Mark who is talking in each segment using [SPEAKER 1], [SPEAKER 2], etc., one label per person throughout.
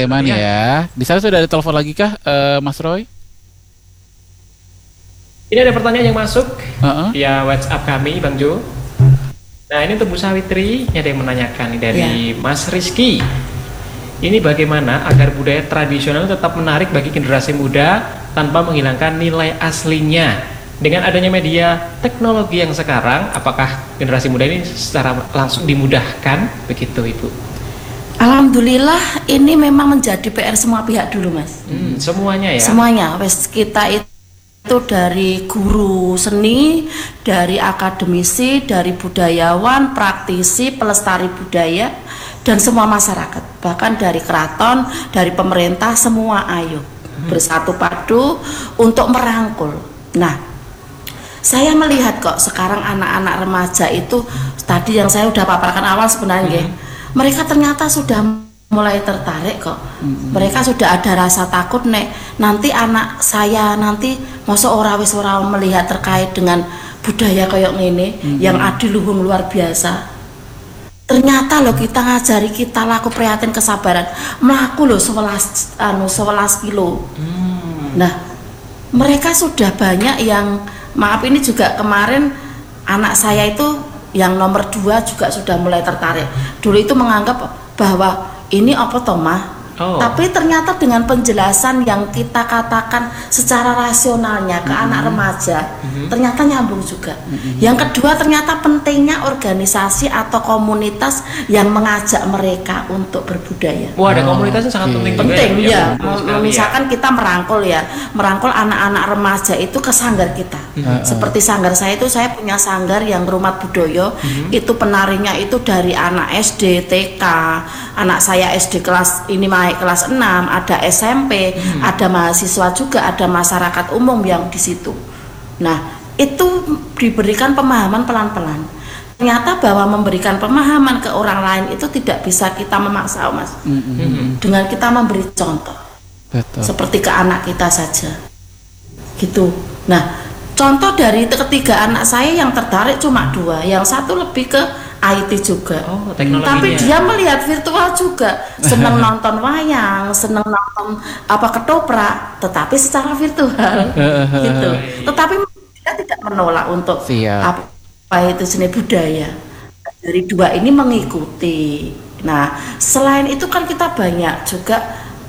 [SPEAKER 1] Sleman ya. Di sana sudah ada telepon lagi kah, Mas Roy?
[SPEAKER 2] Ini ada pertanyaan yang masuk via WhatsApp kami, Bang Jo. Nah, ini untuk Bu Sawitri, ada yang menanyakan nih dari Mas Rizky. Ini bagaimana agar budaya tradisional tetap menarik bagi generasi muda tanpa menghilangkan nilai aslinya? Dengan adanya media teknologi yang sekarang, apakah generasi muda ini secara langsung dimudahkan? Begitu, Ibu.
[SPEAKER 3] Alhamdulillah, ini memang menjadi PR semua pihak dulu, Mas.
[SPEAKER 2] Semuanya ya?
[SPEAKER 3] Semuanya, wes kita itu dari guru seni, dari akademisi, dari budayawan, praktisi, pelestari budaya, dan semua masyarakat. Bahkan dari keraton, dari pemerintah, semua ayo bersatu padu untuk merangkul. Nah, saya melihat kok sekarang anak-anak remaja itu tadi yang saya udah paparkan awal sebenarnya, mereka ternyata sudah mulai tertarik kok. Mereka sudah ada rasa takut nanti anak saya nanti masa ora melihat terkait dengan budaya kayak gini yang adiluhung luar biasa. Ternyata loh kita ngajari kita laku prihatin kesabaran melaku loh 11 kilo. Nah, mereka sudah banyak yang maaf ini juga kemarin anak saya itu yang nomor 2 juga sudah mulai tertarik. Dulu itu menganggap bahwa ini apa toh mah? Tapi ternyata dengan penjelasan yang kita katakan secara rasionalnya ke anak remaja, ternyata nyambung juga. Yang kedua ternyata pentingnya organisasi atau komunitas yang mengajak mereka untuk berbudaya.
[SPEAKER 2] Wah, ada komunitasnya sangat penting
[SPEAKER 3] ya. Misalkan kita merangkul anak-anak remaja itu ke sanggar kita. Seperti sanggar saya itu, saya punya sanggar yang Rumah Budoyo, itu penarinya itu dari anak SD, TK, anak saya SD kelas ini naik kelas 6, ada SMP, ada mahasiswa juga, ada masyarakat umum yang di situ. Nah, itu diberikan pemahaman pelan-pelan. Ternyata bahwa memberikan pemahaman ke orang lain itu tidak bisa kita memaksa, Mas. Dengan kita memberi contoh. Betul. Seperti ke anak kita saja. Gitu. Nah, contoh dari ketiga anak saya yang tertarik cuma 2, yang satu lebih ke IT juga, tapi dia melihat virtual juga, senang nonton wayang, senang nonton ketoprak, tetapi secara virtual, gitu. Tetapi dia tidak menolak untuk apa itu seni budaya. Dari 2 ini mengikuti. Nah, selain itu kan kita banyak juga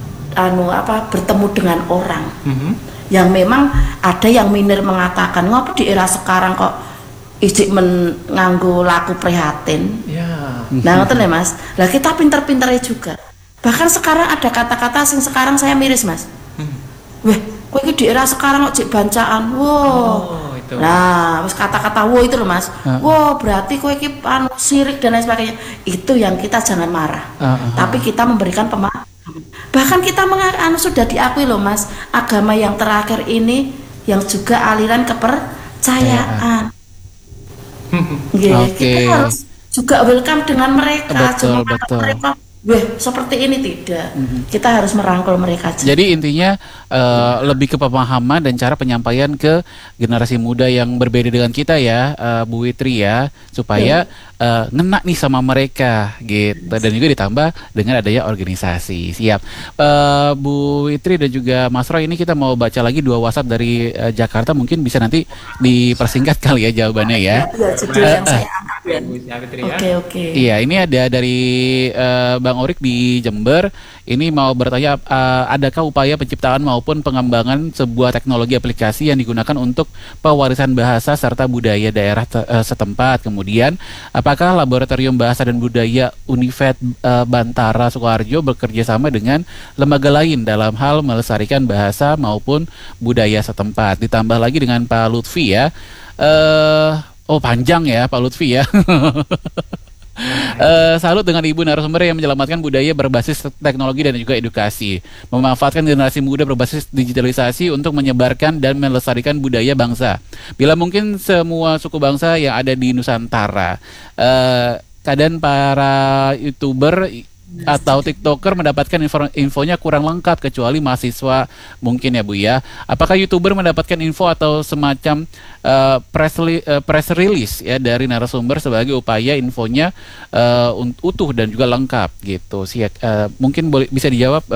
[SPEAKER 3] bertemu dengan orang, yang memang ada yang minder mengatakan ngapa di era sekarang kok ijik nganggo laku prihatin. Nah, ngoten ya Mas. Lah kita pinter-pinternya juga. Bahkan sekarang ada kata-kata sing sekarang saya miris, Mas. Weh, kowe iki di era sekarang kok jik bancaan. Wow. Nah, wis kata-kata wow itu loh, Mas. Wow, berarti kowe iki sirik dan lain sebagainya. Itu yang kita jangan marah. Tapi kita memberikan pemahaman. Bahkan kita sudah diakui loh, Mas, agama yang terakhir ini yang juga aliran kepercayaan. Kita harus juga welcome dengan mereka.
[SPEAKER 1] Betul.
[SPEAKER 3] Mereka, seperti ini tidak. Kita harus merangkul mereka.
[SPEAKER 1] Jadi intinya lebih ke pemahaman dan cara penyampaian ke generasi muda yang berbeda dengan kita ya, Bu Witri ya, supaya ngena nih sama mereka gitu. Dan juga ditambah dengan adanya organisasi. Siap. Bu Witri dan juga Mas Roy, ini kita mau baca lagi 2 WhatsApp dari Jakarta, mungkin bisa nanti dipersingkat kali ya jawabannya ya.
[SPEAKER 3] Yang saya Oke.
[SPEAKER 1] Iya, ini ada dari Bang Orik di Jember. Ini mau bertanya, adakah upaya penciptaan maupun pengembangan sebuah teknologi aplikasi yang digunakan untuk pewarisan bahasa serta budaya daerah setempat? Kemudian, apakah Laboratorium Bahasa dan Budaya Univet Bantara Sukoharjo bekerja sama dengan lembaga lain dalam hal melestarikan bahasa maupun budaya setempat? Ditambah lagi dengan Pak Lutfi ya. Panjang ya Pak Lutfi ya. Salut dengan ibu narasumber yang menyelamatkan budaya berbasis teknologi dan juga edukasi, memanfaatkan generasi muda berbasis digitalisasi untuk menyebarkan dan melestarikan budaya bangsa. Bila mungkin semua suku bangsa yang ada di Nusantara. Kadang para YouTuber atau TikToker mendapatkan infonya kurang lengkap kecuali mahasiswa mungkin ya Bu ya. Apakah YouTuber mendapatkan info atau semacam press release ya dari narasumber sebagai upaya infonya utuh dan juga lengkap gitu. Mungkin bisa dijawab